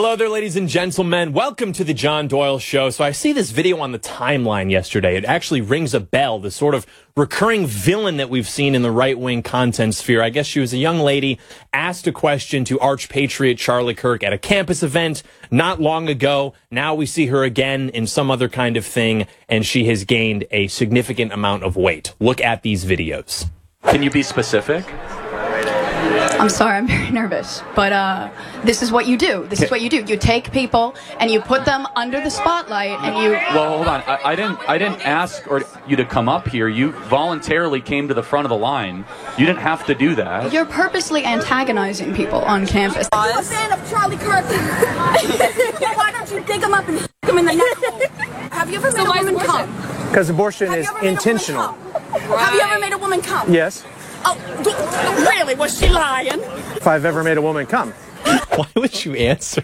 Hello there, ladies and gentlemen. Welcome to the John Doyle Show. So I see this video on the timeline yesterday. It actually rings a bell, the sort of recurring villain that we've seen in the right-wing content sphere. I guess she was a young lady, asked a question to arch-patriot Charlie Kirk at a campus event not long ago. Now we see her again in some other kind of thing, and she has gained a significant amount of weight. Look at these videos. Can you be specific? I'm sorry, I'm very nervous, but this is what you do. This is what you do. You take people and you put them under the spotlight, and you. Well, hold on. I didn't ask you to come up here. You voluntarily came to the front of the line. You didn't have to do that. You're purposely antagonizing people on campus. I'm a fan of Charlie Kirk. Why don't you dig him up and him in the neck? Have you ever made a woman come? Because abortion is intentional. Have you ever made a woman come? Yes. Oh, really? Was she lying? If I've ever made a woman come. Why would you answer?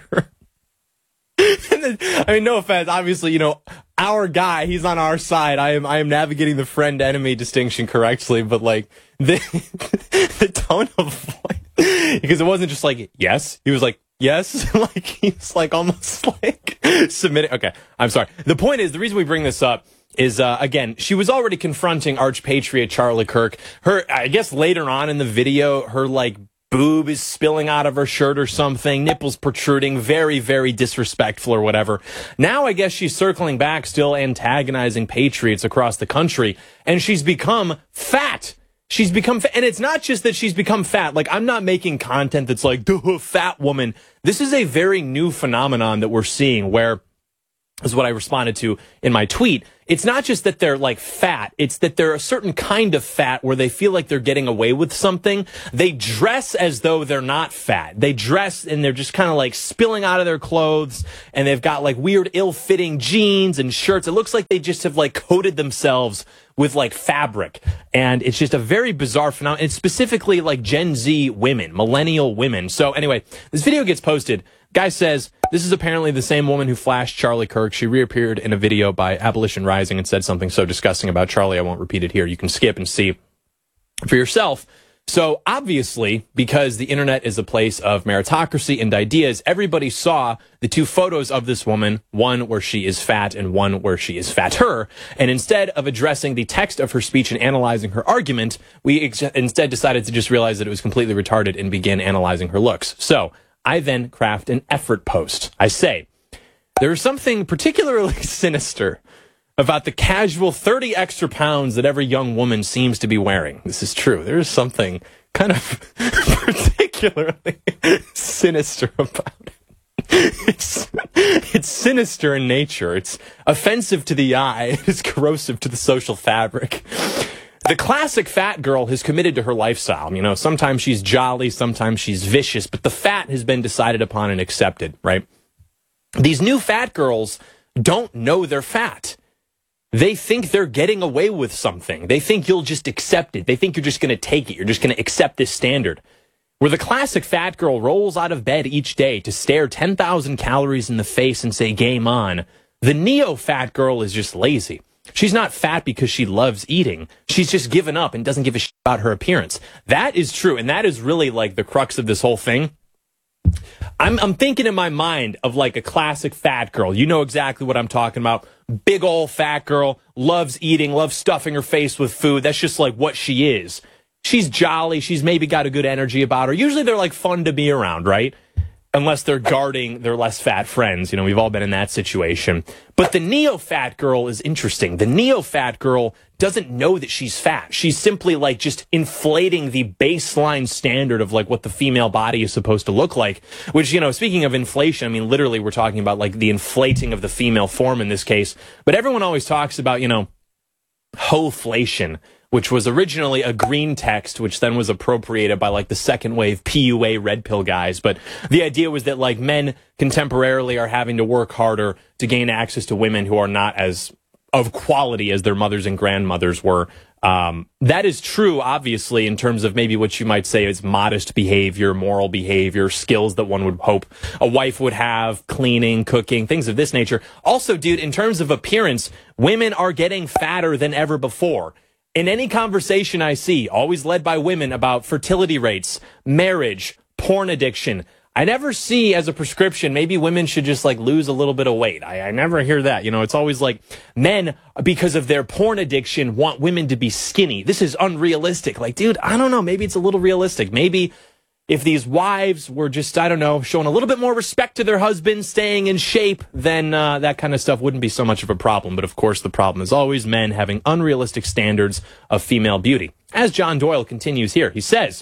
I mean, no offense. Obviously, you know, our guy, he's on our side. I am navigating the friend-enemy distinction correctly, but like the tone of voice, because it wasn't just like yes. He was like yes, like he was like almost like submitting. Okay, I'm sorry. The point is, the reason we bring this up is, again, she was already confronting arch-patriot Charlie Kirk. I guess later on in the video, her, like, boob is spilling out of her shirt or something, nipples protruding, very, very disrespectful or whatever. Now I guess she's circling back, still antagonizing patriots across the country, and she's become fat. She's become fat. And it's not just that she's become fat. Like, I'm not making content that's like, duh, fat woman. This is a very new phenomenon that we're seeing where, is what I responded to in my tweet. It's not just that they're like fat. It's that they're a certain kind of fat where they feel like they're getting away with something. They dress as though they're not fat. They dress and they're just kind of like spilling out of their clothes, and they've got like weird ill-fitting jeans and shirts. It looks like they just have like coated themselves with like fabric. And it's just a very bizarre phenomenon. It's specifically like Gen Z women, millennial women. So anyway, this video gets posted. Guy says, this is apparently the same woman who flashed Charlie Kirk. She reappeared in a video by Abolition Rising and said something so disgusting about Charlie, I won't repeat it here. You can skip and see for yourself. So obviously, because the internet is a place of meritocracy and ideas, everybody saw the two photos of this woman, one where she is fat and one where she is fatter. And instead of addressing the text of her speech and analyzing her argument, we instead decided to just realize that it was completely retarded and begin analyzing her looks. So I then craft an effort post. I say, there is something particularly sinister about the casual 30 extra pounds that every young woman seems to be wearing. This is true. There is something kind of particularly sinister about it. It's sinister in nature. It's offensive to the eye. It's corrosive to the social fabric. The classic fat girl has committed to her lifestyle. You know, sometimes she's jolly, sometimes she's vicious, but the fat has been decided upon and accepted, right? These new fat girls don't know they're fat. They think they're getting away with something. They think you'll just accept it. They think you're just going to take it. You're just going to accept this standard. Where the classic fat girl rolls out of bed each day to stare 10,000 calories in the face and say, game on, the neo-fat girl is just lazy. She's not fat because she loves eating. She's just given up and doesn't give a shit about her appearance. That is true, and that is really like the crux of this whole thing. I'm thinking in my mind of like a classic fat girl. You know exactly what I'm talking about. Big old fat girl, loves eating, loves stuffing her face with food. That's just like what she is. She's jolly. She's maybe got a good energy about her. Usually they're like fun to be around, right? Unless they're guarding their less fat friends. You know, we've all been in that situation. But the neo-fat girl is interesting. The neo-fat girl doesn't know that she's fat. She's simply like just inflating the baseline standard of like what the female body is supposed to look like. Which, you know, speaking of inflation, I mean, literally we're talking about like the inflating of the female form in this case. But everyone always talks about, you know, hoflation, which was originally a green text, which then was appropriated by like the second wave PUA red pill guys. But the idea was that like men contemporarily are having to work harder to gain access to women who are not as of quality as their mothers and grandmothers were. That is true, obviously, in terms of maybe what you might say is modest behavior, moral behavior, skills that one would hope a wife would have, cleaning, cooking, things of this nature. Also, dude, in terms of appearance, women are getting fatter than ever before. In any conversation I see, always led by women about fertility rates, marriage, porn addiction, I never see as a prescription, maybe women should just like lose a little bit of weight. I never hear that. You know, it's always like men, because of their porn addiction, want women to be skinny. This is unrealistic. Like, dude, I don't know. Maybe it's a little realistic. Maybe if these wives were just, I don't know, showing a little bit more respect to their husbands, staying in shape, then that kind of stuff wouldn't be so much of a problem. But of course, the problem is always men having unrealistic standards of female beauty. As John Doyle continues here, he says,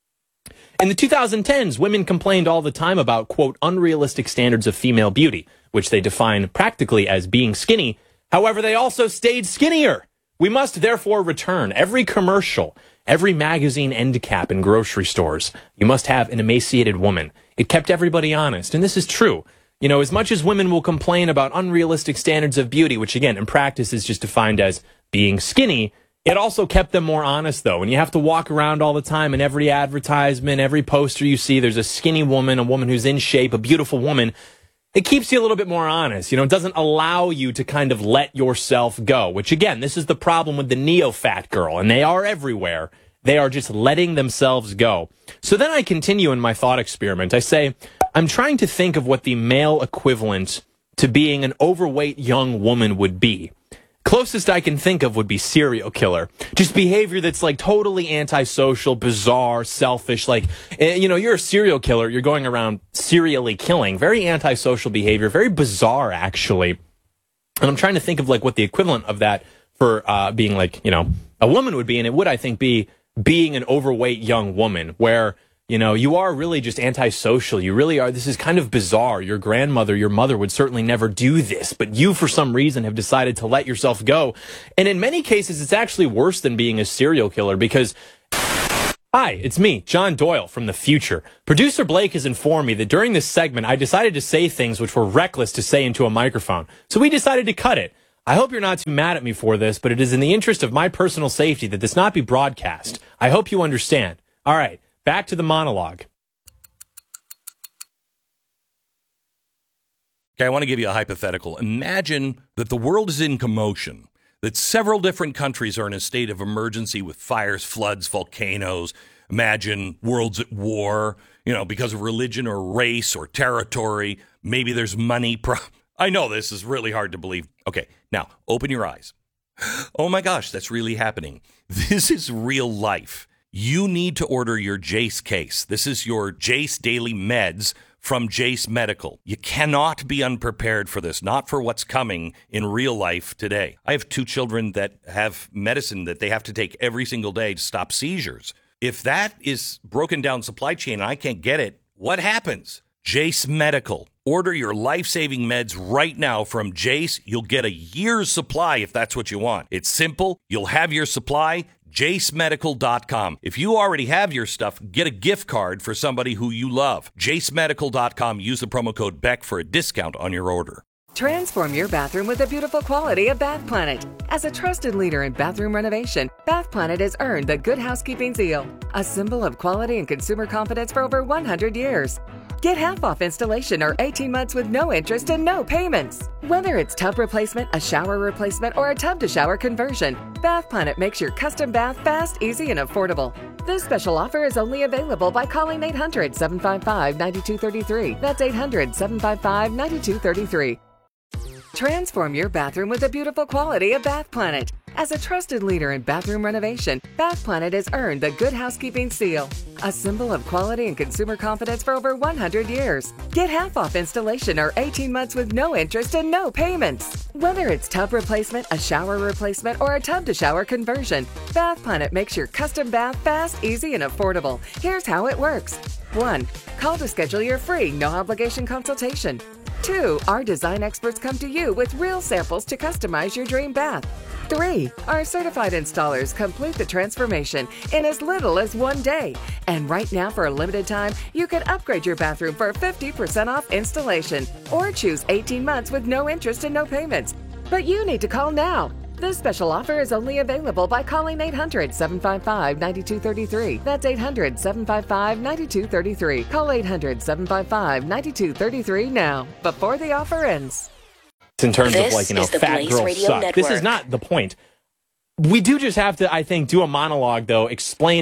in the 2010s, women complained all the time about, quote, unrealistic standards of female beauty, which they define practically as being skinny. However, they also stayed skinnier. We must therefore return every commercial, every magazine end cap in grocery stores. You must have an emaciated woman. It kept everybody honest, and this is true. You know, as much as women will complain about unrealistic standards of beauty, which again, in practice is just defined as being skinny, it also kept them more honest, though. And you have to walk around all the time in every advertisement, every poster you see, there's a skinny woman, a woman who's in shape, a beautiful woman. It keeps you a little bit more honest. You know, it doesn't allow you to kind of let yourself go, which again, this is the problem with the neo-fat girl, and they are everywhere. They are just letting themselves go. So then I continue in my thought experiment. I say, I'm trying to think of what the male equivalent to being an overweight young woman would be. Closest I can think of would be serial killer. Just behavior that's like totally antisocial, bizarre, selfish. Like, you know, you're a serial killer. You're going around serially killing. Very antisocial behavior. Very bizarre, actually. And I'm trying to think of like what the equivalent of that for being like, you know, a woman would be. And it would, I think, be being an overweight young woman where, you know, you are really just antisocial. You really are. This is kind of bizarre. Your grandmother, your mother would certainly never do this, but you, for some reason, have decided to let yourself go. And in many cases, it's actually worse than being a serial killer because, hi, it's me, John Doyle from the future. Producer Blake has informed me that during this segment, I decided to say things which were reckless to say into a microphone. So we decided to cut it. I hope you're not too mad at me for this, but it is in the interest of my personal safety that this not be broadcast. I hope you understand. All right. Back to the monologue. Okay, I want to give you a hypothetical. Imagine that the world is in commotion, that several different countries are in a state of emergency with fires, floods, volcanoes. Imagine world's at war, you know, because of religion or race or territory. Maybe there's money. I know this is really hard to believe. Okay, now open your eyes. Oh my gosh, that's really happening. This is real life. You need to order your Jace case. This is your Jace Daily Meds from Jace Medical. You cannot be unprepared for this, not for what's coming in real life today. I have 2 children that have medicine that they have to take every single day to stop seizures. If that is broken down supply chain and I can't get it, what happens? Jace Medical. Order your life-saving meds right now from Jace. You'll get a year's supply if that's what you want. It's simple. You'll have your supply. JaceMedical.com. If you already have your stuff, get a gift card for somebody who you love. JaceMedical.com. Use the promo code BECK for a discount on your order. Transform your bathroom with the beautiful quality of Bath Planet. As a trusted leader in bathroom renovation, Bath Planet has earned the Good Housekeeping seal, a symbol of quality and consumer confidence for over 100 years. Get half off installation or 18 months with no interest and no payments. Whether it's tub replacement, a shower replacement, or a tub-to-shower conversion, Bath Planet makes your custom bath fast, easy, and affordable. This special offer is only available by calling 800-755-9233. That's 800-755-9233. Transform your bathroom with the beautiful quality of Bath Planet. As a trusted leader in bathroom renovation, Bath Planet has earned the Good Housekeeping seal, a symbol of quality and consumer confidence for over 100 years. Get half off installation or 18 months with no interest and no payments. Whether it's tub replacement, a shower replacement, or a tub-to-shower conversion, Bath Planet makes your custom bath fast, easy, and affordable. Here's how it works. 1. Call to schedule your free, no-obligation consultation. 2. Our design experts come to you with real samples to customize your dream bath. 3. Our certified installers complete the transformation in as little as 1 day. And right now, for a limited time, you can upgrade your bathroom for 50% off installation or choose 18 months with no interest and no payments. But you need to call now. This special offer is only available by calling 800-755-9233. That's 800-755-9233. Call 800-755-9233 now, before the offer ends. In terms of, like, you know, fat girls suck. Network. This is not the point. We do just have to, I think, do a monologue, though, explaining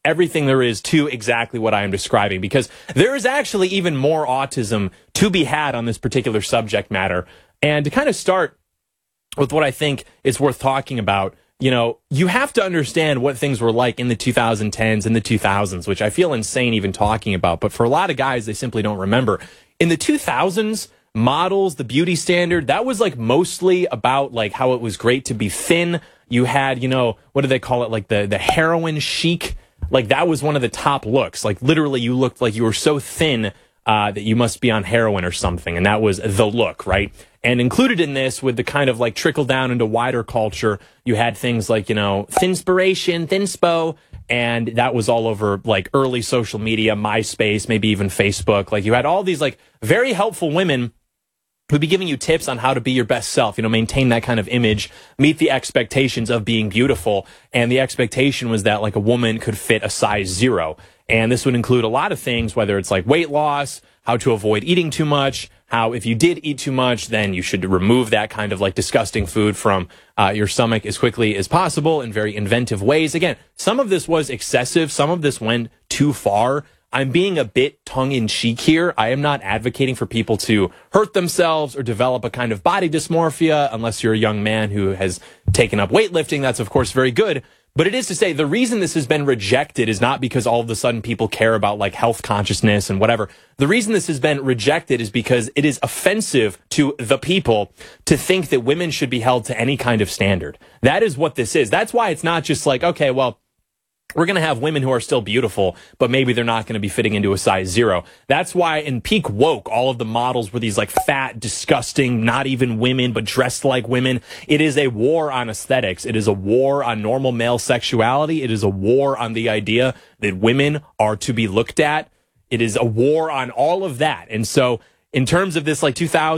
everything there is to exactly what I am describing, because there is actually even more autism to be had on this particular subject matter. And to kind of start with what I think is worth talking about, you have to understand what things were like in the 2010s and the 2000s, which I feel insane even talking about. But for a lot of guys, they simply don't remember. In the 2000s, models, the beauty standard, that was like mostly about like how it was great to be thin. You had, what do they call it? Like the heroin chic. Like that was one of the top looks. Like literally you looked like you were so thin that you must be on heroin or something. And that was the look, right? And included in this, with the kind of like trickle down into wider culture, you had things like, Thinspiration, Thinspo, and that was all over like early social media, MySpace, maybe even Facebook. Like you had all these like very helpful women who'd be giving you tips on how to be your best self, maintain that kind of image, meet the expectations of being beautiful. And the expectation was that like a woman could fit a size 0. And this would include a lot of things, whether it's like weight loss, how to avoid eating too much, how if you did eat too much, then you should remove that kind of like disgusting food from your stomach as quickly as possible in very inventive ways. Again, some of this was excessive. Some of this went too far. I'm being a bit tongue-in-cheek here. I am not advocating for people to hurt themselves or develop a kind of body dysmorphia unless you're a young man who has taken up weightlifting. That's, of course, very good. But it is to say the reason this has been rejected is not because all of a sudden people care about like health consciousness and whatever. The reason this has been rejected is because it is offensive to the people to think that women should be held to any kind of standard. That is what this is. That's why it's not just like, okay, well, we're going to have women who are still beautiful, but maybe they're not going to be fitting into a size 0. That's why in peak woke, all of the models were these like fat, disgusting, not even women, but dressed like women. It is a war on aesthetics. It is a war on normal male sexuality. It is a war on the idea that women are to be looked at. It is a war on all of that. And so in terms of this like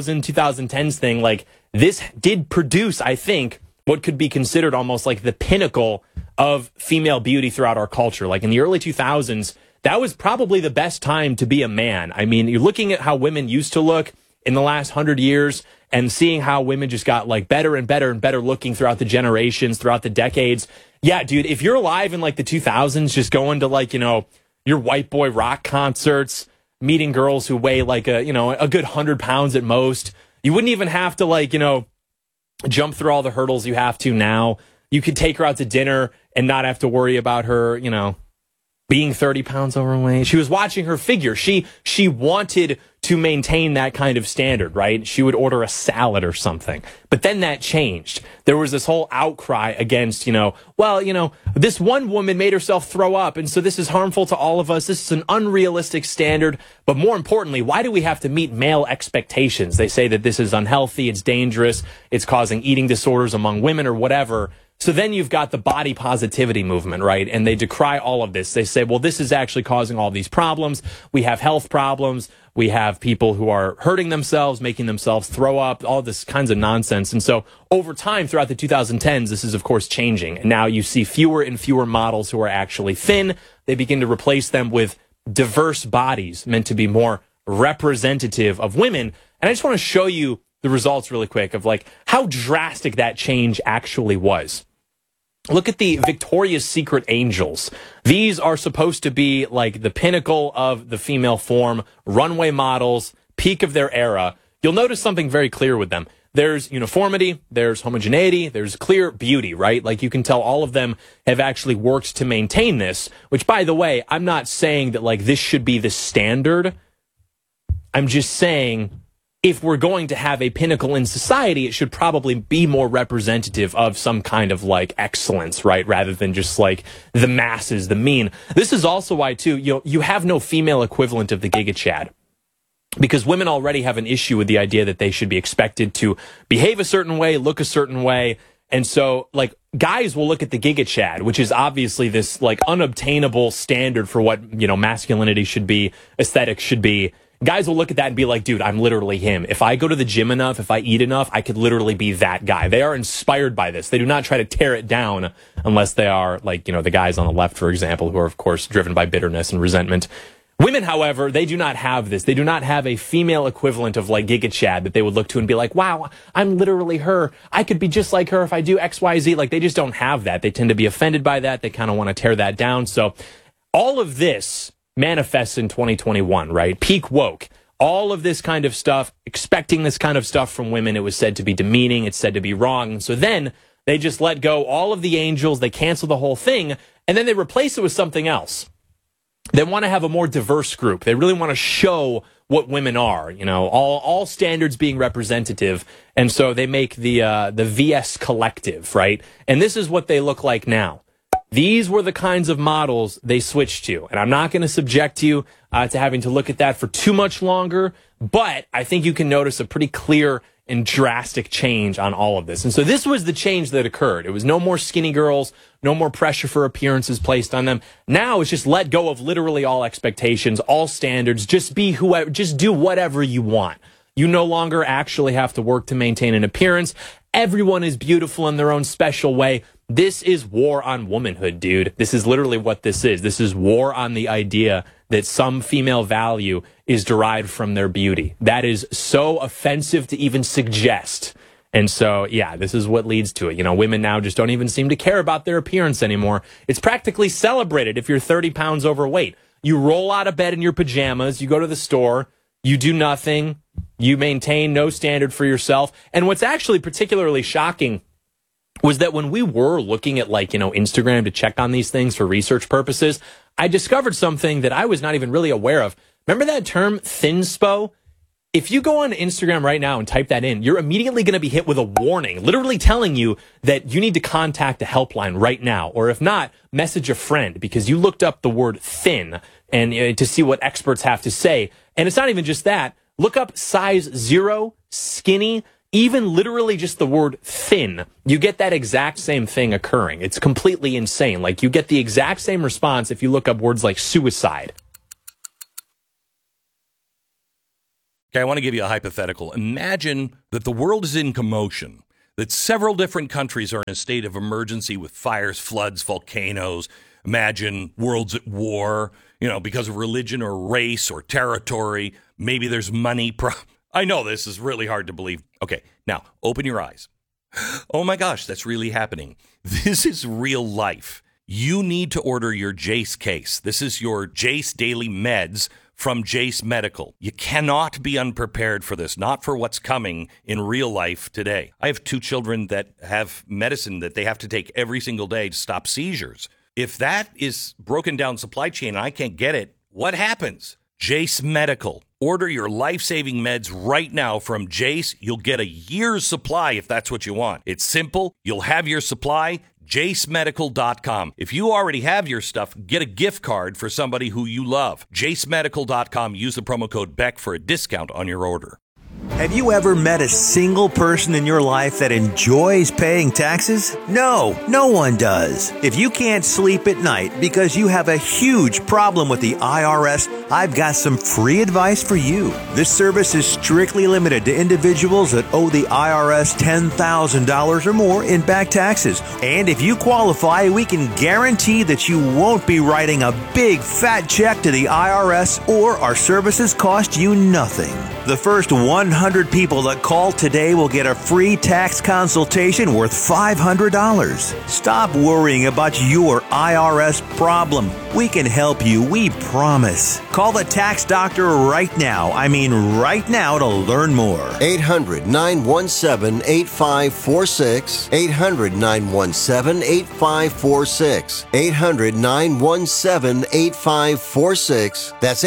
2010s thing, like this did produce, I think, what could be considered almost like the pinnacle of female beauty throughout our culture. Like in the early 2000s, that was probably the best time to be a man. I mean, you're looking at how women used to look in the last 100 years and seeing how women just got like better and better and better looking throughout the generations, throughout the decades. Yeah, dude, if you're alive in like the 2000s, just going to like, your white boy rock concerts, meeting girls who weigh like a good 100 pounds at most, you wouldn't even have to like, jump through all the hurdles you have to now. You could take her out to dinner and not have to worry about her, being 30 pounds overweight. She was watching her figure. She wanted to maintain that kind of standard, right? She would order a salad or something. But then that changed. There was this whole outcry against, this one woman made herself throw up, and so this is harmful to all of us. This is an unrealistic standard. But more importantly, why do we have to meet male expectations? They say that this is unhealthy, it's dangerous, it's causing eating disorders among women or whatever. So then you've got the body positivity movement, right? And they decry all of this. They say, well, this is actually causing all these problems. We have health problems. We have people who are hurting themselves, making themselves throw up, all this kinds of nonsense. And so over time, throughout the 2010s, this is, of course, changing. And now you see fewer and fewer models who are actually thin. They begin to replace them with diverse bodies meant to be more representative of women. And I just want to show you the results really quick of like how drastic that change actually was. Look at the Victoria's Secret angels. These are supposed to be like the pinnacle of the female form, runway models, peak of their era. You'll notice something very clear with them. There's uniformity, there's homogeneity, there's clear beauty, right? Like you can tell all of them have actually worked to maintain this, which by the way, I'm not saying that like this should be the standard. I'm just saying if we're going to have a pinnacle in society, it should probably be more representative of some kind of like excellence, right? Rather than just like the masses, the mean. This is also why too, you have no female equivalent of the Giga Chad. Because women already have an issue with the idea that they should be expected to behave a certain way, look a certain way. And so like guys will look at the Giga Chad, which is obviously this like unobtainable standard for what, masculinity should be, aesthetics should be. Guys will look at that and be like, dude, I'm literally him. If I go to the gym enough, if I eat enough, I could literally be that guy. They are inspired by this. They do not try to tear it down unless they are like, the guys on the left, for example, who are, of course, driven by bitterness and resentment. Women, however, they do not have this. They do not have a female equivalent of like Giga Chad that they would look to and be like, wow, I'm literally her. I could be just like her if I do X, Y, Z. Like they just don't have that. They tend to be offended by that. They kind of want to tear that down. So all of this manifests in 2021, right? Peak woke. All of this kind of stuff, expecting this kind of stuff from women, it was said to be demeaning, it's said to be wrong. So then they just let go all of the angels, they cancel the whole thing, and then they replace it with something else. They want to have a more diverse group. They really want to show what women are, you know, all standards being representative. And so they make the VS Collective, right? And this is what they look like now. These were the kinds of models they switched to. And I'm not going to subject you to having to look at that for too much longer, but I think you can notice a pretty clear and drastic change on all of this. And so this was the change that occurred. It was no more skinny girls, no more pressure for appearances placed on them. Now it's just let go of literally all expectations, all standards. Just be whoever, just do whatever you want. You no longer actually have to work to maintain an appearance. Everyone is beautiful in their own special way. This is war on womanhood, dude. This is literally what this is. This is war on the idea that some female value is derived from their beauty. That is so offensive to even suggest. And so, yeah, this is what leads to it. You know, women now just don't even seem to care about their appearance anymore. It's practically celebrated if you're 30 pounds overweight. You roll out of bed in your pajamas, you go to the store, you do nothing, you maintain no standard for yourself. And what's actually particularly shocking was that when we were looking at, like, you know, Instagram to check on these things for research purposes, I discovered something that I was not even really aware of. Remember that term, thinspo? If you go on Instagram right now and type that in, you're immediately going to be hit with a warning, literally telling you that you need to contact a helpline right now. Or if not, message a friend because you looked up the word thin and to see what experts have to say. And it's not even just that. Look up size 0, skinny, even literally just the word thin. You get that exact same thing occurring. It's completely insane. Like, you get the exact same response if you look up words like suicide. Okay, I want to give you a hypothetical. Imagine that the world is in commotion, that several different countries are in a state of emergency with fires, floods, volcanoes. Imagine world's at war, you know, because of religion or race or territory. Maybe there's money. I know this is really hard to believe. Okay, now open your eyes. Oh my gosh, that's really happening. This is real life. You need to order your Jace case. This is your Jace Daily Meds from Jace Medical. You cannot be unprepared for this, not for what's coming in real life today. I have 2 children that have medicine that they have to take every single day to stop seizures. If that is broken down supply chain and I can't get it, what happens? Jace Medical. Order your life-saving meds right now from Jace. You'll get a year's supply if that's what you want. It's simple. You'll have your supply. JaceMedical.com. If you already have your stuff, get a gift card for somebody who you love. JaceMedical.com. Use the promo code BECK for a discount on your order. Have you ever met a single person in your life that enjoys paying taxes? No, no one does. If you can't sleep at night because you have a huge problem with the IRS, I've got some free advice for you. This service is strictly limited to individuals that owe the IRS $10,000 or more in back taxes. And if you qualify, we can guarantee that you won't be writing a big fat check to the IRS, or our services cost you nothing. The first 100 people that call today will get a free tax consultation worth $500. Stop worrying about your IRS problem. We can help you, we promise. Call the tax doctor right now. I mean right now, to learn more. 800-917-8546. 800-917-8546. 800-917-8546. That's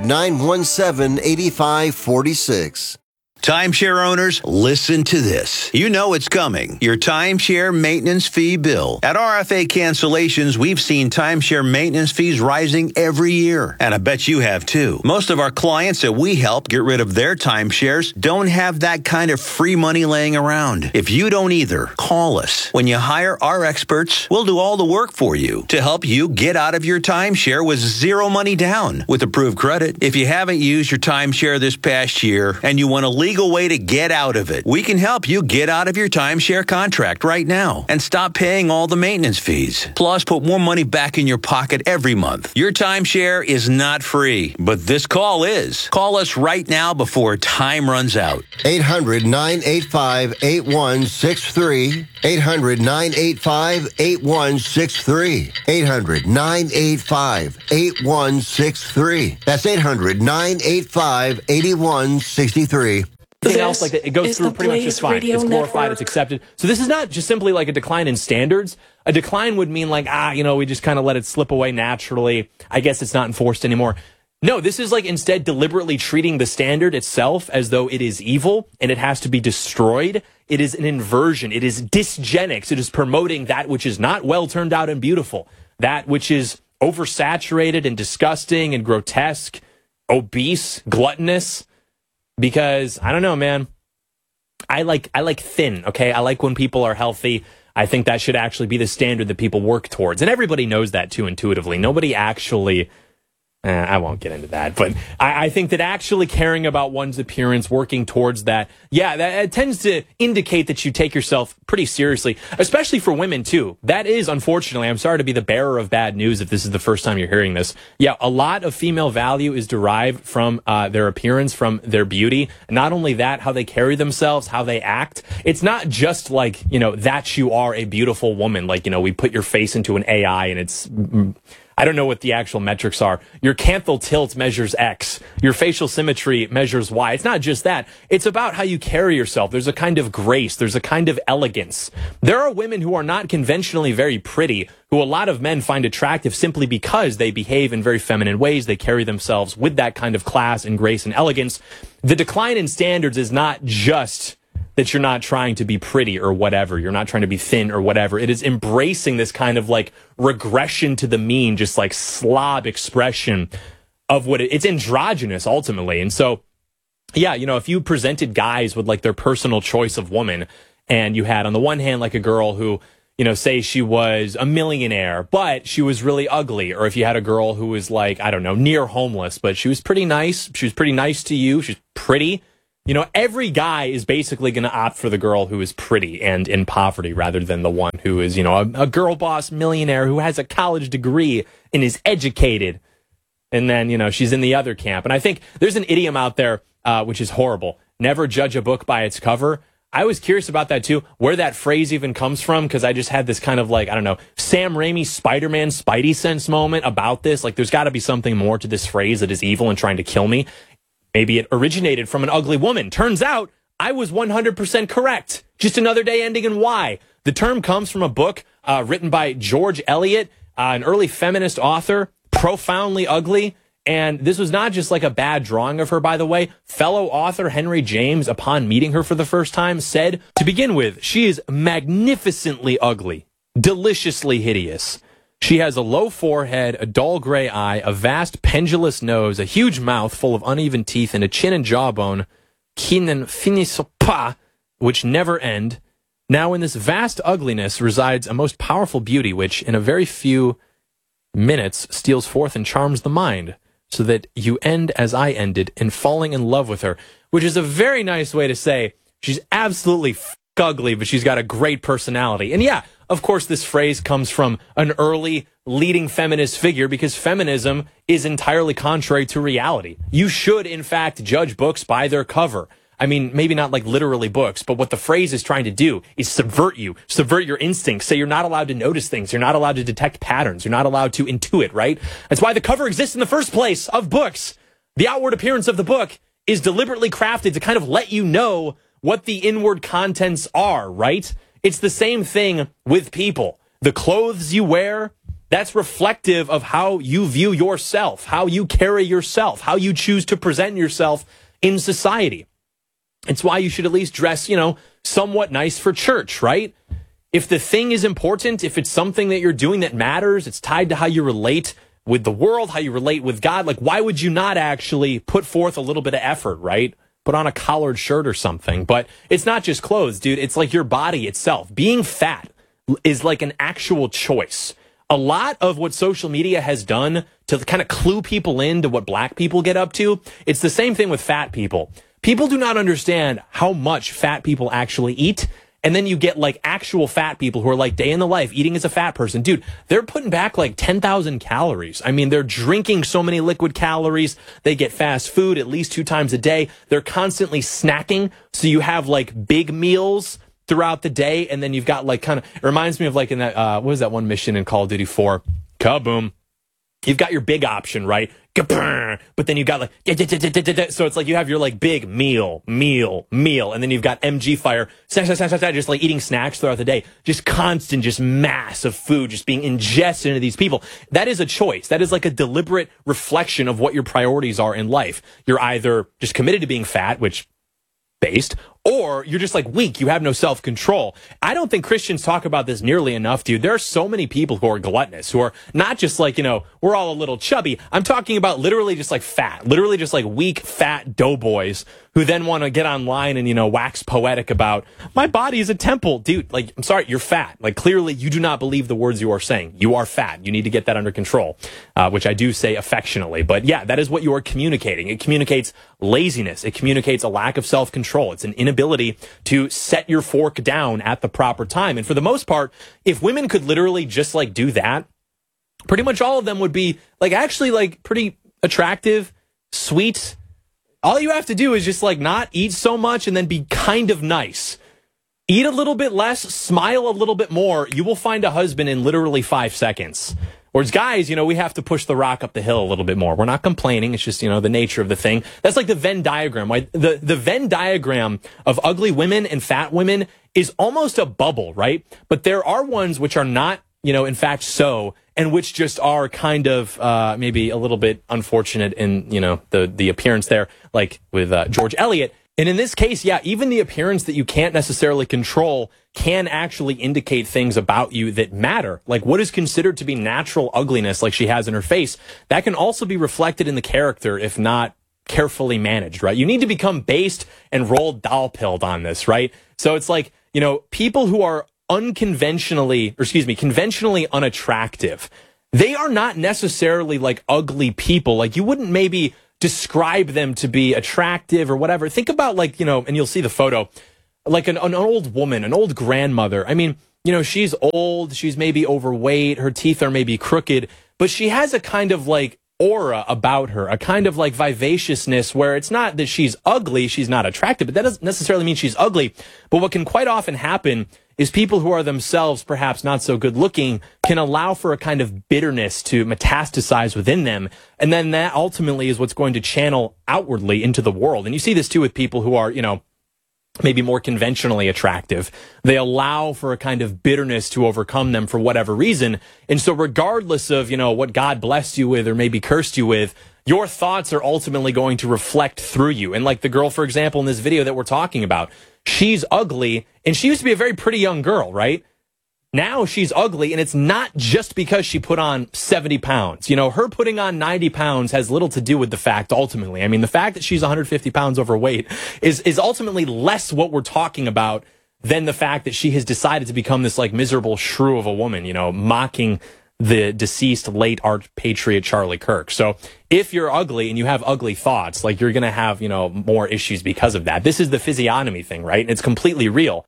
800-917-8546. Timeshare owners, listen to this. You know it's coming. Your timeshare maintenance fee bill. At RFA Cancellations, we've seen timeshare maintenance fees rising every year. And I bet you have too. Most of our clients that we help get rid of their timeshares don't have that kind of free money laying around. If you don't either, call us. When you hire our experts, we'll do all the work for you to help you get out of your timeshare with zero money down with approved credit. If you haven't used your timeshare this past year and you want to legal way to get out of it. We can help you get out of your timeshare contract right now and stop paying all the maintenance fees. Plus, put more money back in your pocket every month. Your timeshare is not free, but this call is. Call us right now before time runs out. 800-985-8163. 800-985-8163. 800-985-8163. That's 800-985-8163. Everything else like that, it goes through pretty much just fine. It's glorified, it's accepted. So this is not just simply like a decline in standards. A decline would mean like, we just kind of let it slip away naturally. I guess it's not enforced anymore. No, this is like instead deliberately treating the standard itself as though it is evil and it has to be destroyed. It is an inversion. It is dysgenics. It is promoting that which is not well turned out and beautiful. That which is oversaturated and disgusting and grotesque, obese, gluttonous. Because, I don't know, man, I like thin, okay? I like when people are healthy. I think that should actually be the standard that people work towards. And everybody knows that, too, intuitively. Nobody actually... I won't get into that, but I think that actually caring about one's appearance, working towards that, that tends to indicate that you take yourself pretty seriously, especially for women, too. That is, unfortunately, I'm sorry to be the bearer of bad news if this is the first time you're hearing this. Yeah, a lot of female value is derived from their appearance, from their beauty. Not only that, how they carry themselves, how they act. It's not just like, that you are a beautiful woman. Like, we put your face into an AI and it's... I don't know what the actual metrics are. Your canthal tilt measures X. Your facial symmetry measures Y. It's not just that. It's about how you carry yourself. There's a kind of grace. There's a kind of elegance. There are women who are not conventionally very pretty, who a lot of men find attractive simply because they behave in very feminine ways. They carry themselves with that kind of class and grace and elegance. The decline in standards is not just that you're not trying to be pretty or whatever. You're not trying to be thin or whatever. It is embracing this kind of like regression to the mean, just like slob expression of what it's androgynous ultimately. And so, if you presented guys with like their personal choice of woman and you had on the one hand like a girl who, say she was a millionaire, but she was really ugly. Or if you had a girl who was like, I don't know, near homeless, but she was pretty nice. She was pretty nice to you. She's pretty. Every guy is basically going to opt for the girl who is pretty and in poverty rather than the one who is, a girl boss millionaire who has a college degree and is educated. And then, she's in the other camp. And I think there's an idiom out there, which is horrible. Never judge a book by its cover. I was curious about that, too, where that phrase even comes from, because I just had this kind of like, I don't know, Sam Raimi Spider-Man Spidey sense moment about this. Like, there's got to be something more to this phrase that is evil and trying to kill me. Maybe it originated from an ugly woman. Turns out I was 100% correct. Just another day ending in Y. The term comes from a book written by George Eliot, an early feminist author, profoundly ugly. And this was not just like a bad drawing of her, by the way. Fellow author Henry James, upon meeting her for the first time, said, to begin with, she is magnificently ugly, deliciously hideous. She has a low forehead, a dull gray eye, a vast pendulous nose, a huge mouth full of uneven teeth, and a chin and jawbone, qui n'en finissent pas, which never end. Now in this vast ugliness resides a most powerful beauty, which in a very few minutes steals forth and charms the mind, so that you end as I ended, in falling in love with her, which is a very nice way to say she's absolutely ugly, but she's got a great personality. And yeah, of course, this phrase comes from an early leading feminist figure because feminism is entirely contrary to reality. You should, in fact, judge books by their cover. I mean, maybe not like literally books, but what the phrase is trying to do is subvert you, subvert your instincts, say you're not allowed to notice things, you're not allowed to detect patterns, you're not allowed to intuit, right? That's why the cover exists in the first place of books. The outward appearance of the book is deliberately crafted to kind of let you know what the inward contents are, right? It's the same thing with people. The clothes you wear, that's reflective of how you view yourself, how you carry yourself, how you choose to present yourself in society. It's why you should at least dress, somewhat nice for church, right? If the thing is important, if it's something that you're doing that matters, it's tied to how you relate with the world, how you relate with God, like why would you not actually put forth a little bit of effort, right? Put on a collared shirt or something. But it's not just clothes, dude. It's like your body itself. Being fat is like an actual choice. A lot of what social media has done to kind of clue people into what black people get up to, it's the same thing with fat people. People do not understand how much fat people actually eat. And then you get like actual fat people who are like day in the life eating as a fat person. Dude, they're putting back like 10,000 calories. I mean, they're drinking so many liquid calories. They get fast food at least 2 times a day. They're constantly snacking. So you have like big meals throughout the day. And then you've got like it reminds me of like in that, what was that one mission in Call of Duty 4? Kaboom. You've got your big option, right? But then you've got like, so it's like you have your like big meal, and then you've got MG fire, just like eating snacks throughout the day, just constant, just mass of food just being ingested into these people. That is a choice. That is like a deliberate reflection of what your priorities are in life. You're either just committed to being fat, which based, or you're just like weak. You have no self-control. I don't think Christians talk about this nearly enough, dude. There are so many people who are gluttonous, who are not just like, we're all a little chubby. I'm talking about literally just like fat, literally just like weak, fat doughboys who then want to get online and, wax poetic about my body is a temple. Dude, like, I'm sorry, you're fat. Like, clearly you do not believe the words you are saying. You are fat. You need to get that under control, which I do say affectionately. But yeah, that is what you are communicating. It communicates laziness. It communicates a lack of self-control. It's an inability to set your fork down at the proper time. And for the most part, if women could literally just like do that, pretty much all of them would be like actually like pretty attractive, sweet. All you have to do is just like not eat so much and then be kind of nice. Eat a little bit less, smile a little bit more. You will find a husband in literally 5 seconds. Whereas guys, we have to push the rock up the hill a little bit more. We're not complaining. It's just, the nature of the thing. That's like the Venn diagram, right? The Venn diagram of ugly women and fat women is almost a bubble, right? But there are ones which are not, in fact, so, and which just are kind of maybe a little bit unfortunate in, the appearance there, like with George Eliot. And in this case, yeah, even the appearance that you can't necessarily control can actually indicate things about you that matter. Like what is considered to be natural ugliness, like she has in her face, that can also be reflected in the character if not carefully managed, right? You need to become based and rolled doll-pilled on this, right? So it's like, people who are conventionally unattractive, they are not necessarily like ugly people. Like you wouldn't maybe describe them to be attractive or whatever. Think about like, and you'll see the photo, like an old woman, an old grandmother. I mean, she's old, she's maybe overweight, her teeth are maybe crooked, but she has a kind of like aura about her, a kind of like vivaciousness where it's not that she's ugly, she's not attractive, but that doesn't necessarily mean she's ugly. But what can quite often happen is people who are themselves perhaps not so good looking can allow for a kind of bitterness to metastasize within them. And then that ultimately is what's going to channel outwardly into the world. And you see this too with people who are, maybe more conventionally attractive. They allow for a kind of bitterness to overcome them for whatever reason. And so regardless of, what God blessed you with or maybe cursed you with, your thoughts are ultimately going to reflect through you. And like the girl, for example, in this video that we're talking about, she's ugly and she used to be a very pretty young girl, right? Now she's ugly, and it's not just because she put on 70 pounds. Her putting on 90 pounds has little to do with the fact, ultimately. I mean, the fact that she's 150 pounds overweight is ultimately less what we're talking about than the fact that she has decided to become this, like, miserable shrew of a woman, mocking the deceased late art patriot Charlie Kirk. So if you're ugly and you have ugly thoughts, like, you're going to have, more issues because of that. This is the physiognomy thing, right? And it's completely real.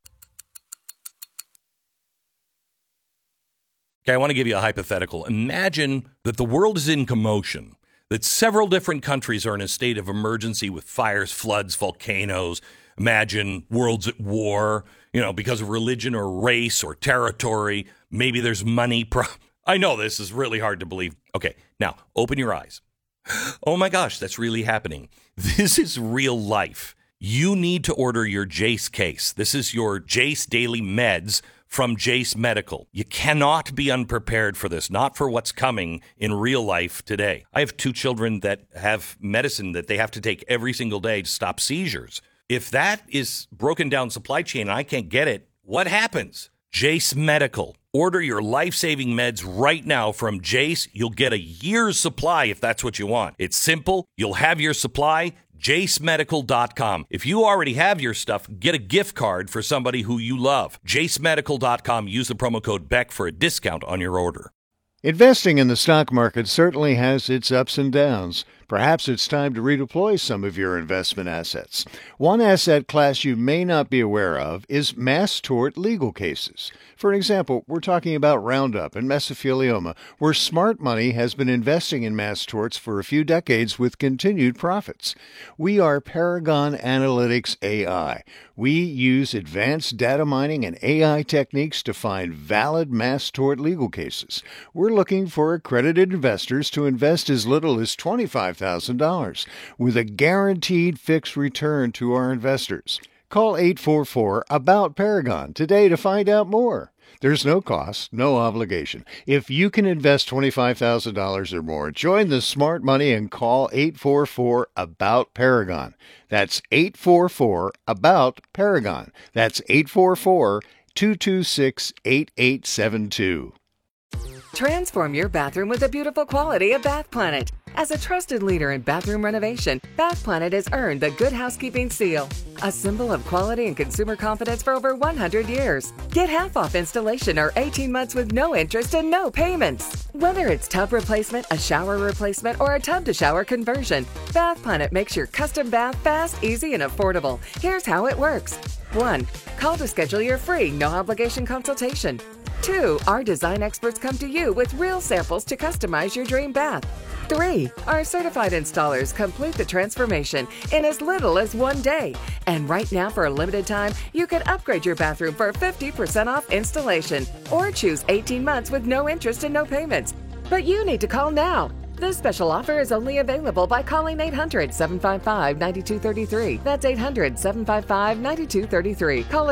Okay, I want to give you a hypothetical. Imagine that the world is in commotion, that several different countries are in a state of emergency with fires, floods, volcanoes. Imagine worlds at war, because of religion or race or territory. Maybe there's money. I know this is really hard to believe. Okay, now open your eyes. Oh my gosh, that's really happening. This is real life. You need to order your Jace case. This is your Jace Daily Meds from Jace Medical. You cannot be unprepared for this, not for what's coming in real life today. I have 2 children that have medicine that they have to take every single day to stop seizures. If that is broken down supply chain and I can't get it, what happens? Jace Medical. Order your life-saving meds right now from Jace. You'll get a year's supply if that's what you want. It's simple. You'll have your supply. JaceMedical.com. If you already have your stuff, get a gift card for somebody who you love. JaceMedical.com. Use the promo code BECK for a discount on your order. Investing in the stock market certainly has its ups and downs. Perhaps it's time to redeploy some of your investment assets. One asset class you may not be aware of is mass tort legal cases. For example, we're talking about Roundup and mesothelioma, where smart money has been investing in mass torts for a few decades with continued profits. We are Paragon Analytics AI. We use advanced data mining and AI techniques to find valid mass tort legal cases. We're looking for accredited investors to invest as little as $25,000 with a guaranteed fixed return to our investors. Call 844-ABOUT-PARAGON today to find out more. There's no cost, no obligation. If you can invest $25,000 or more, join the smart money and call 844-ABOUT-PARAGON. That's 844-ABOUT-PARAGON. That's 844-226-8872. Transform your bathroom with the beautiful quality of Bath Planet. As a trusted leader in bathroom renovation, Bath Planet has earned the Good Housekeeping Seal, a symbol of quality and consumer confidence for over 100 years. Get half off installation or 18 months with no interest and no payments. Whether it's tub replacement, a shower replacement, or a tub-to-shower conversion, Bath Planet makes your custom bath fast, easy, and affordable. Here's how it works. 1. Call to schedule your free, no-obligation consultation. 2. Our design experts come to you with real samples to customize your dream bath. 3. Our certified installers complete the transformation in as little as 1 day. And right now, for a limited time, you can upgrade your bathroom for 50% off installation or choose 18 months with no interest and no payments. But you need to call now. This special offer is only available by calling 800-755-9233. That's 800-755-9233. Call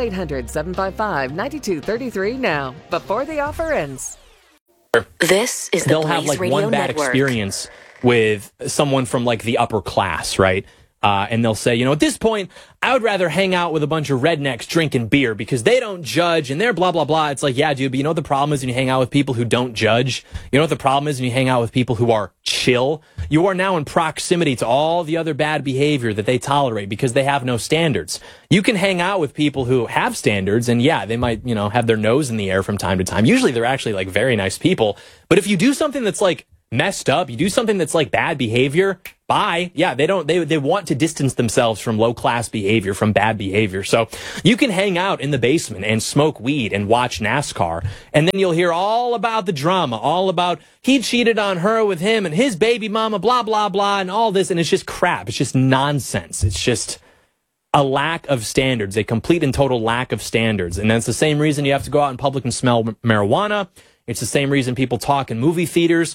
800-755-9233 now, before the offer ends. This is the They'll Blaze have like Radio one bad Network. experience with someone from like the upper class, right? And they'll say, you know, at this point, I would rather hang out with a bunch of rednecks drinking beer because they don't judge and they're blah, blah, blah. It's like, yeah, dude, but you know what the problem is when you hang out with people who don't judge? You know what the problem is when you hang out with people who are chill? You are now in proximity to all the other bad behavior that they tolerate because they have no standards. You can hang out with people who have standards and yeah, they might, you know, have their nose in the air from time to time. Usually they're actually like very nice people. But if you do something that's like messed up, you do something that's like bad behavior, bye. Yeah, they want to distance themselves from low class behavior, from bad behavior. So you can hang out in the basement and smoke weed and watch NASCAR. And then you'll hear all about the drama, all about he cheated on her with him and his baby mama, blah, blah, blah, and all this. And it's just crap. It's just nonsense. It's just a lack of standards, a complete and total lack of standards. And that's the same reason you have to go out in public and smell marijuana. It's the same reason people talk in movie theaters.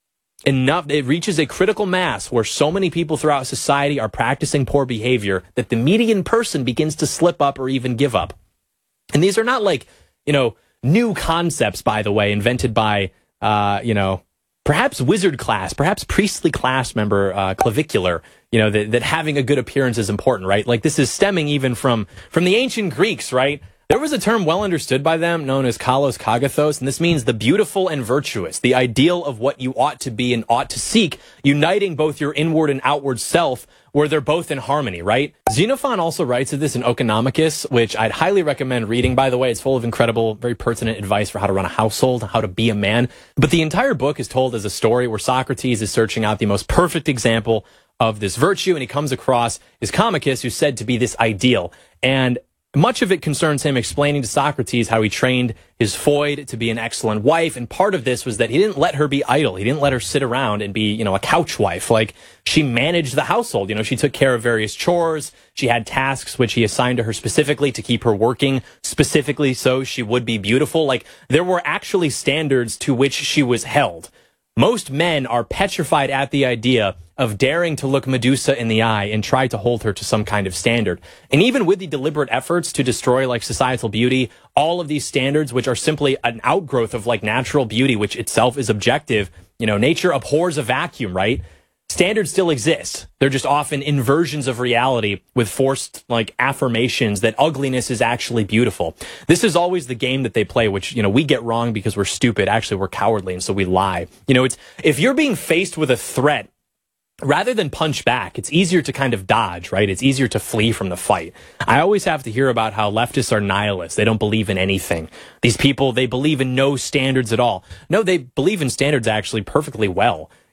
It reaches a critical mass where so many people throughout society are practicing poor behavior that the median person begins to slip up or even give up. And these are not like, you know, new concepts, by the way, invented by, you know, perhaps wizard class, perhaps priestly class member, clavicular, you know, that having a good appearance is important, right? Like this is stemming even from the ancient Greeks, right? There was a term well understood by them known as kalos kagathos, and this means the beautiful and virtuous, the ideal of what you ought to be and ought to seek, uniting both your inward and outward self, where they're both in harmony, right? Xenophon also writes of this in Okonomicus, which I'd highly recommend reading, by the way. It's full of incredible, very pertinent advice for how to run a household, how to be a man. But the entire book is told as a story where Socrates is searching out the most perfect example of this virtue, and he comes across his Comicus, who's said to be this ideal. And much of it concerns him explaining to Socrates how he trained his foid to be an excellent wife. And part of this was that he didn't let her be idle. He didn't let her sit around and be, you know, a couch wife. Like, she managed the household. You know, she took care of various chores. She had tasks which he assigned to her specifically to keep her working specifically so she would be beautiful. Like, there were actually standards to which she was held. Most men are petrified at the idea of daring to look Medusa in the eye and try to hold her to some kind of standard. And even with the deliberate efforts to destroy like societal beauty, all of these standards, which are simply an outgrowth of like natural beauty, which itself is objective, you know, nature abhors a vacuum, right? Standards still exist. They're just often inversions of reality with forced like affirmations that ugliness is actually beautiful. This is always the game that they play, which, you know, we get wrong because we're stupid. Actually, we're cowardly, and so we lie. You know, it's if you're being faced with a threat, rather than punch back, it's easier to kind of dodge, right? It's easier to flee from the fight. I always have to hear about how leftists are nihilists. They don't believe in anything. These people, they believe in no standards at all. No, they believe in standards actually perfectly well.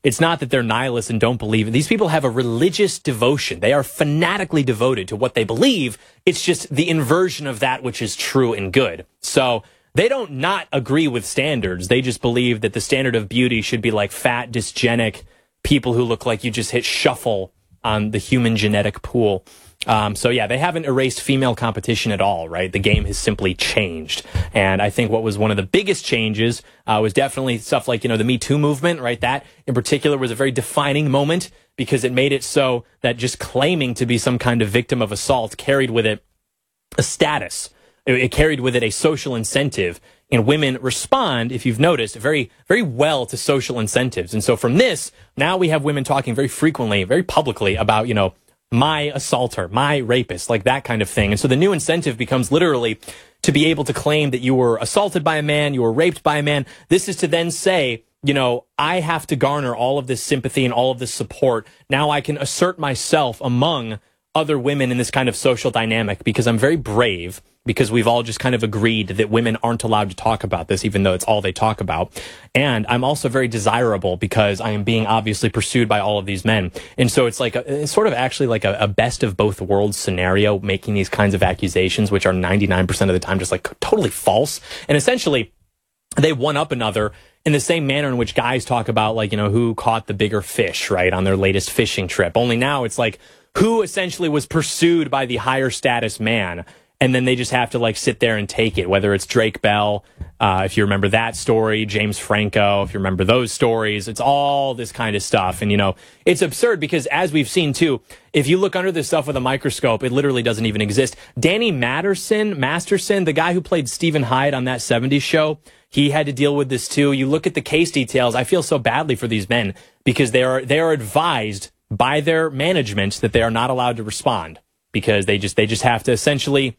It's not that they're nihilists and don't believe it. These people have a religious devotion. They are fanatically devoted to what they believe. It's just the inversion of that which is true and good. So they don't not agree with standards. They just believe that the standard of beauty should be like fat, dysgenic people who look like you just hit shuffle on the human genetic pool. So yeah, they haven't erased female competition at all, right? The game has simply changed. And I think what was one of the biggest changes was definitely stuff like, the Me Too movement, right? That in particular was a very defining moment because it made it so that just claiming to be some kind of victim of assault carried with it a status. It carried with it a social incentive. And women respond, if you've noticed, very, very well to social incentives. And so from this, now we have women talking very frequently, very publicly about, my assaulter, my rapist, like that kind of thing. And so the new incentive becomes literally to be able to claim that you were assaulted by a man, you were raped by a man. This is to then say, I have to garner all of this sympathy and all of this support. Now I can assert myself among other women in this kind of social dynamic because I'm very brave, because we've all just kind of agreed that women aren't allowed to talk about this, even though it's all they talk about. And I'm also very desirable because I am being obviously pursued by all of these men. And so it's like it's sort of actually like a best of both worlds scenario, making these kinds of accusations, which are 99% of the time just like totally false. And essentially they one up another in the same manner in which guys talk about like, who caught the bigger fish, right, on their latest fishing trip. Only now it's like who essentially was pursued by the higher status man. And then they just have to like sit there and take it, whether it's Drake Bell, if you remember that story, James Franco, if you remember those stories, it's all this kind of stuff. And, it's absurd because as we've seen too, if you look under this stuff with a microscope, it literally doesn't even exist. Danny Masterson, the guy who played Stephen Hyde on that 70s show, he had to deal with this too. You look at the case details. I feel so badly for these men because they are advised by their management that they are not allowed to respond because they just have to essentially,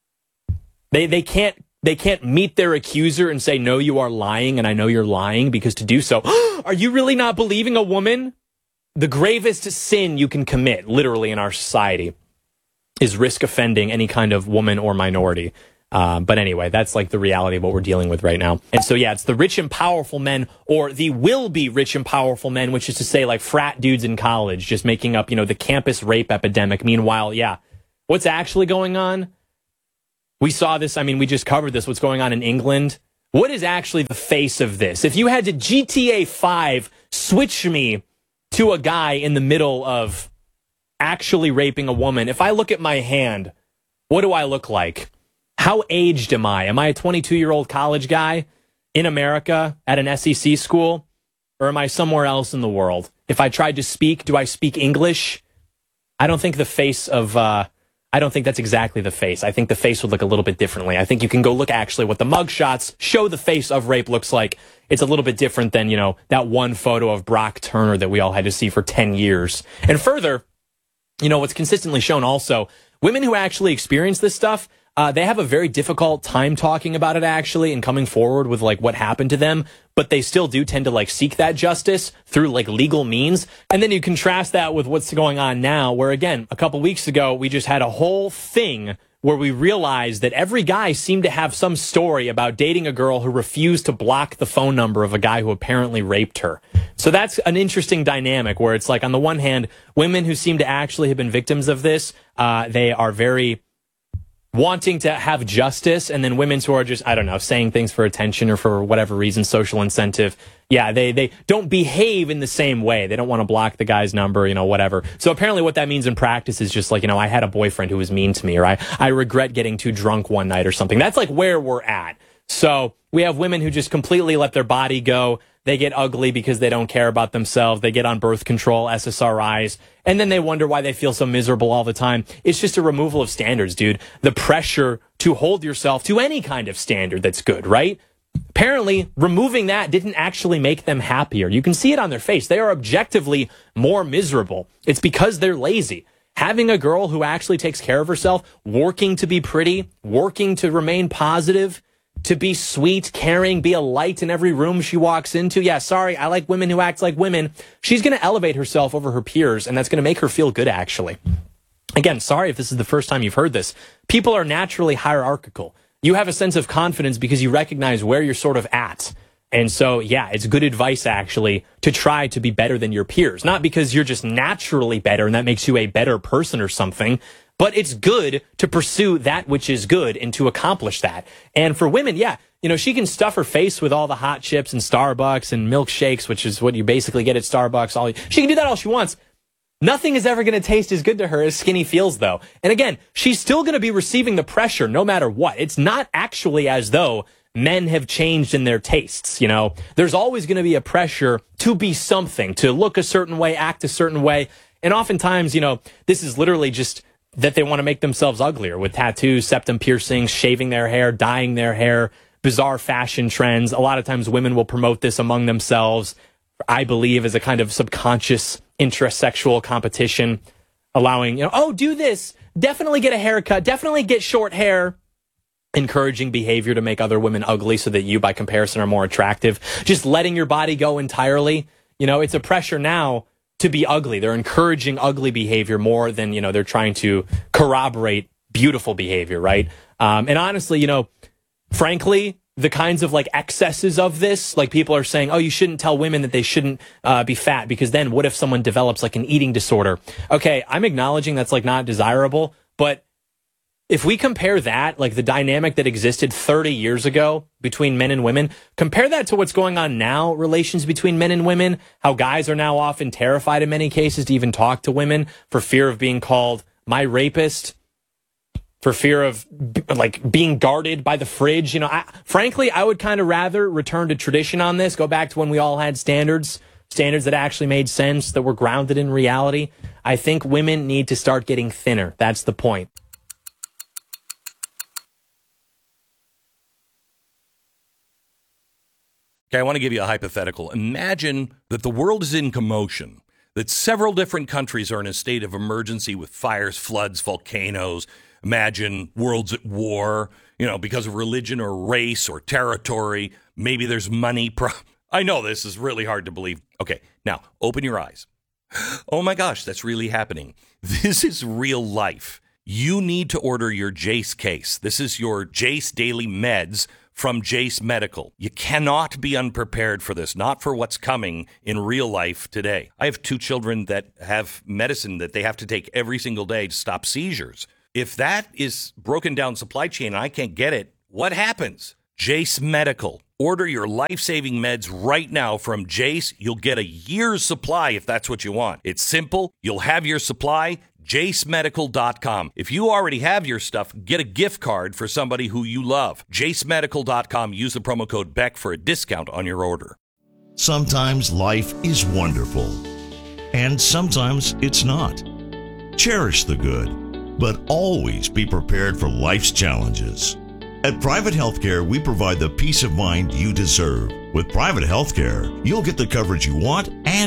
they can't meet their accuser and say, no, you are lying. And I know you're lying, because to do so, are you really not believing a woman? The gravest sin you can commit literally in our society is risk offending any kind of woman or minority. But anyway, that's like the reality of what we're dealing with right now. And so, yeah, it's the rich and powerful men, or the will-be rich and powerful men, which is to say like frat dudes in college just making up, the campus rape epidemic. Meanwhile, yeah, what's actually going on? We saw this. I mean, we just covered this. What's going on in England? What is actually the face of this? If you had to GTA 5 switch me to a guy in the middle of actually raping a woman, if I look at my hand, what do I look like? How aged am I? Am I a 22-year-old college guy in America at an SEC school? Or am I somewhere else in the world? If I tried to speak, do I speak English? I don't think the face of... I don't think that's exactly the face. I think the face would look a little bit differently. I think you can go look actually what the mugshots show the face of rape looks like. It's a little bit different than, that one photo of Brock Turner that we all had to see for 10 years. And further, what's consistently shown also, women who actually experience this stuff, they have a very difficult time talking about it actually and coming forward with like what happened to them, but they still do tend to like seek that justice through like legal means. And then you contrast that with what's going on now, where again, a couple weeks ago, we just had a whole thing where we realized that every guy seemed to have some story about dating a girl who refused to block the phone number of a guy who apparently raped her. So that's an interesting dynamic where it's like, on the one hand, women who seem to actually have been victims of this, they are very wanting to have justice, and then women who are just, I don't know, saying things for attention or for whatever reason, social incentive. Yeah, they don't behave in the same way. They don't want to block the guy's number, whatever. So apparently what that means in practice is just like, I had a boyfriend who was mean to me, or I regret getting too drunk one night or something. That's like where we're at. So we have women who just completely let their body go. They get ugly because they don't care about themselves. They get on birth control, SSRIs, and then they wonder why they feel so miserable all the time. It's just a removal of standards, dude. The pressure to hold yourself to any kind of standard that's good, right? Apparently, removing that didn't actually make them happier. You can see it on their face. They are objectively more miserable. It's because they're lazy. Having a girl who actually takes care of herself, working to be pretty, working to remain positive, to be sweet, caring, be a light in every room she walks into. Yeah, sorry, I like women who act like women. She's going to elevate herself over her peers, and that's going to make her feel good, actually. Again, sorry if this is the first time you've heard this. People are naturally hierarchical. You have a sense of confidence because you recognize where you're sort of at. And so, yeah, it's good advice, actually, to try to be better than your peers. Not because you're just naturally better and that makes you a better person or something, but it's good to pursue that which is good and to accomplish that. And for women, yeah, you know, she can stuff her face with all the hot chips and Starbucks and milkshakes, which is what you basically get at Starbucks. She can do that all she wants. Nothing is ever going to taste as good to her as Skinny feels, though. And again, she's still going to be receiving the pressure no matter what. It's not actually as though men have changed in their tastes. You know, there's always going to be a pressure to be something, to look a certain way, act a certain way. And oftentimes, you know, this is literally just that they want to make themselves uglier with tattoos, septum piercings, shaving their hair, dyeing their hair, bizarre fashion trends. A lot of times women will promote this among themselves, I believe, as a kind of subconscious intrasexual competition, allowing, you know, oh, do this, definitely get a haircut, definitely get short hair, encouraging behavior to make other women ugly so that you, by comparison, are more attractive, just letting your body go entirely. You know, it's a pressure now to be ugly. They're encouraging ugly behavior more than, you know, they're trying to corroborate beautiful behavior, right? And honestly, you know, frankly, the kinds of like excesses of this, like people are saying, oh, you shouldn't tell women that they shouldn't be fat because then what if someone develops like an eating disorder? Okay, I'm acknowledging that's like not desirable, but if we compare that, like the dynamic that existed 30 years ago between men and women, compare that to what's going on now, relations between men and women, how guys are now often terrified in many cases to even talk to women for fear of being called my rapist, for fear of like being guarded by the fridge. You know, frankly, I would kind of rather return to tradition on this, go back to when we all had standards that actually made sense, that were grounded in reality. I think women need to start getting thinner. That's the point. Okay, I want to give you a hypothetical. Imagine that the world is in commotion, that several different countries are in a state of emergency with fires, floods, volcanoes. Imagine worlds at war, you know, because of religion or race or territory. Maybe there's money. I know this is really hard to believe. Okay, now open your eyes. Oh my gosh, that's really happening. This is real life. You need to order your Jace case. This is your Jace Daily Meds from Jace Medical. You cannot be unprepared for this, not for what's coming in real life today. I have 2 children that have medicine that they have to take every single day to stop seizures. If that is broken down supply chain and I can't get it, what happens? Jace Medical. Order your life-saving meds right now from Jace. You'll get a year's supply if that's what you want. It's simple. You'll have your supply. JaceMedical.com. If you already have your stuff, get a gift card for somebody who you love. JaceMedical.com. Use the promo code BECK for a discount on your order. Sometimes life is wonderful, and sometimes it's not. Cherish the good, but always be prepared for life's challenges. At Private Healthcare, we provide the peace of mind you deserve. With Private Healthcare, you'll get the coverage you want and